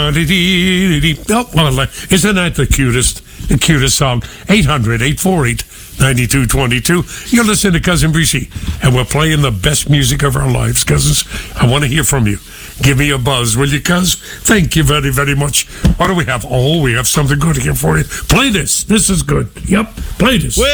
Oh, well, isn't that the cutest song? 800-848-9222. You're listening to Cousin Brucey, and we're playing the best music of our lives, cousins. I want to hear from you. Give me a buzz, will you, cuz? Thank you very, very much. What do we have? Oh, we have something good here for you. Play this. This is good. Yep, play this.